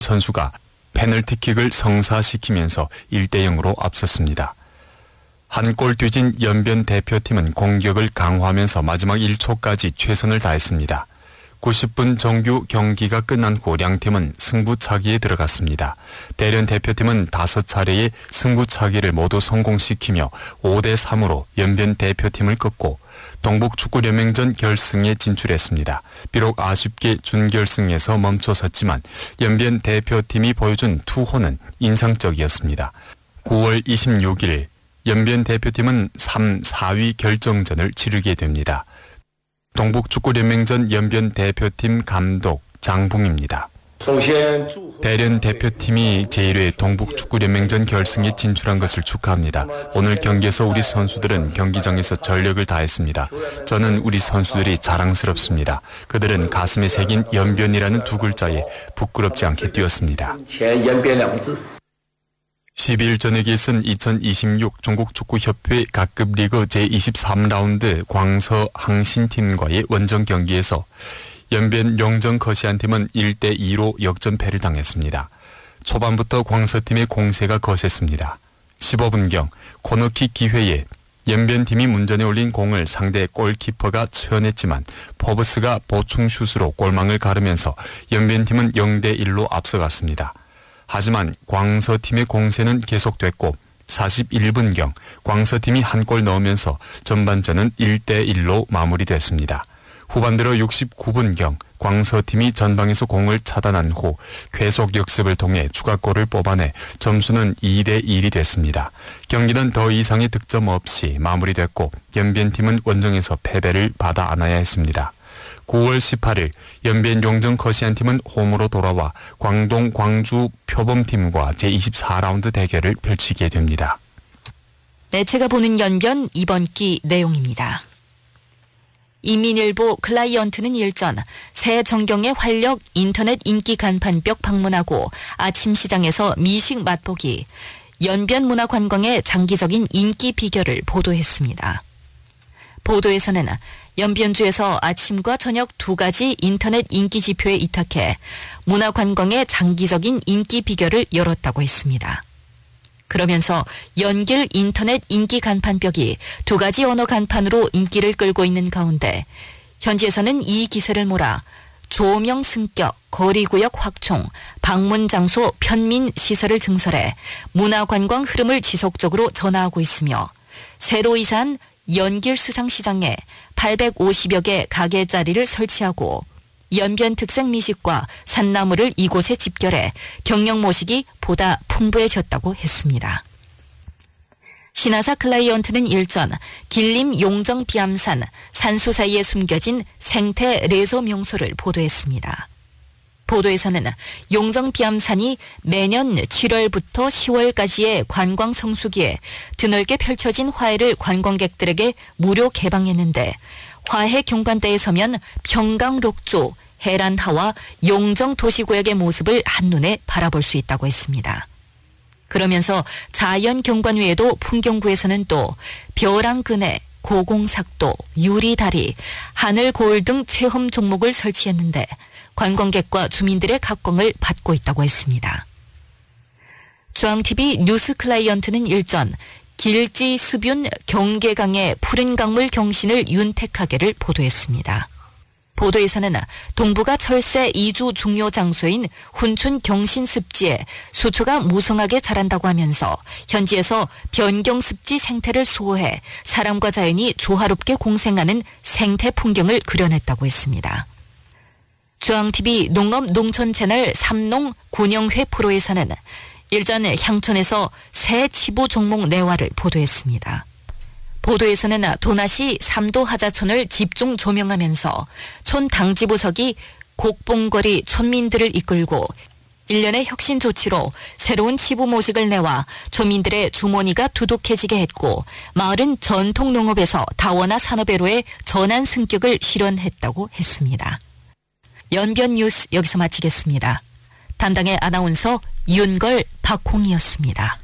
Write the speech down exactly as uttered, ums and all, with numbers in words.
선수가 페널티킥을 성사시키면서 일 대 영으로 앞섰습니다. 한 골 뒤진 연변 대표팀은 공격을 강화하면서 마지막 일 초까지 최선을 다했습니다. 구십 분 정규 경기가 끝난 후 양팀은 승부차기에 들어갔습니다. 대련 대표팀은 다섯 차례의 승부차기를 모두 성공시키며 오 대 삼으로 연변 대표팀을 꺾고 동북축구연맹전 결승에 진출했습니다. 비록 아쉽게 준결승에서 멈춰섰지만 연변 대표팀이 보여준 투혼은 인상적이었습니다. 구월 이십육일 연변 대표팀은 삼, 사위 결정전을 치르게 됩니다. 동북축구연맹전 연변 대표팀 감독 장붕입니다. 대련 대표팀이 제일 회 동북축구연맹전 결승에 진출한 것을 축하합니다. 오늘 경기에서 우리 선수들은 경기장에서 전력을 다했습니다. 저는 우리 선수들이 자랑스럽습니다. 그들은 가슴에 새긴 연변이라는 두 글자에 부끄럽지 않게 뛰었습니다. 십이 일 저녁에 있은 이천이십육 중국축구협회 각급리그 제이십삼 라운드 광서 항신팀과의 원정 경기에서 연변 용정 거시안팀은 일 대 이로 역전패를 당했습니다. 초반부터 광서팀의 공세가 거셌습니다. 십오 분경 코너킥 기회에 연변팀이 문전에 올린 공을 상대 골키퍼가 쳐냈지만 포브스가 보충슛으로 골망을 가르면서 연변팀은 영 대 일로 앞서갔습니다. 하지만 광서팀의 공세는 계속됐고 사십일 분경 광서팀이 한 골 넣으면서 전반전은 일 대 일로 마무리됐습니다. 후반 들어 육십구 분경 광서팀이 전방에서 공을 차단한 후 계속 역습을 통해 추가골을 뽑아내 점수는 이 대 일이 됐습니다. 경기는 더 이상의 득점 없이 마무리됐고 연변팀은 원정에서 패배를 받아 안아야 했습니다. 구월 십팔일 연변 용정 거시안팀은 홈으로 돌아와 광동 광주 표범팀과 제이십사 라운드 대결을 펼치게 됩니다. 매체가 보는 연변 이번 기 내용입니다. 인민일보 클라이언트는 일전 새 정경의 활력 인터넷 인기 간판벽 방문하고 아침 시장에서 미식 맛보기, 연변 문화관광의 장기적인 인기 비결을 보도했습니다. 보도에서는 연변주에서 아침과 저녁 두 가지 인터넷 인기 지표에 이탁해 문화관광의 장기적인 인기 비결을 열었다고 했습니다. 그러면서 연길 인터넷 인기 간판벽이 두 가지 언어 간판으로 인기를 끌고 있는 가운데 현지에서는 이 기세를 몰아 조명 승격, 거리구역 확충, 방문 장소 편민 시설을 증설해 문화관광 흐름을 지속적으로 전환하고 있으며 새로 이사한 연길 수상시장에 팔백오십여 개 가게 자리를 설치하고 연변 특색 미식과 산나물을 이곳에 집결해 경영 모식이 보다 풍부해졌다고 했습니다. 신화사 클라이언트는 일전 길림 용정 비암산 산수 사이에 숨겨진 생태 레저 명소를 보도했습니다. 보도에서는 용정 비암산이 매년 칠월부터 시월까지의 관광 성수기에 드넓게 펼쳐진 화해를 관광객들에게 무료 개방했는데 화해 경관대에 서면 평강록조, 해란하와 용정 도시구역의 모습을 한눈에 바라볼 수 있다고 했습니다. 그러면서 자연 경관 외에도 풍경구에서는 또 벼랑그네, 고공삭도, 유리다리, 하늘고을 등 체험 종목을 설치했는데 관광객과 주민들의 각광을 받고 있다고 했습니다. 중앙티비 뉴스 클라이언트는 일전 길지 습윤 경계강의 푸른 강물 경신을 윤택하게를 보도했습니다. 보도에서는 동부가 철새 이주 중요 장소인 훈춘 경신습지에 수초가 무성하게 자란다고 하면서 현지에서 변경습지 생태를 수호해 사람과 자연이 조화롭게 공생하는 생태 풍경을 그려냈다고 했습니다. 중앙티비 농업 농촌 채널 삼농 군영회 프로에서는 일전 향촌에서 새 치부 종목 내화를 보도했습니다. 보도에서는 도나시 삼도 하자촌을 집중 조명하면서 촌 당지부석이 곡봉거리 촌민들을 이끌고 일련의 혁신 조치로 새로운 치부 모식을 내와 촌민들의 주머니가 두둑해지게 했고 마을은 전통 농업에서 다원화 산업회로의 전환 승격을 실현했다고 했습니다. 연변 뉴스 여기서 마치겠습니다. 담당의 아나운서 윤걸 박홍이었습니다.